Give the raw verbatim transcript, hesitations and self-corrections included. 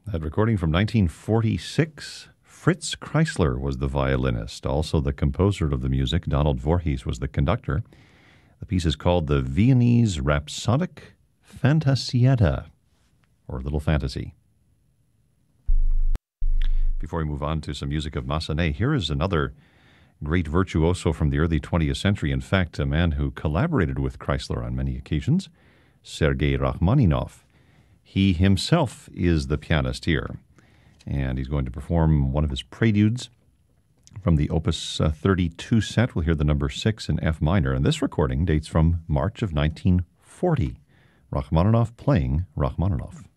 That recording from nineteen forty-six, Fritz Kreisler was the violinist. Also the composer of the music, Donald Voorhees, was the conductor. The piece is called the Viennese Rhapsodic Fantasietta, or Little Fantasy. Before we move on to some music of Massenet, here is another great virtuoso from the early twentieth century. In fact, a man who collaborated with Kreisler on many occasions, Sergei Rachmaninoff. He himself is the pianist here, and he's going to perform one of his preludes from the Opus uh, thirty-two set. We'll hear the number six in F minor, and this recording dates from March of nineteen forty. Rachmaninoff playing Rachmaninoff.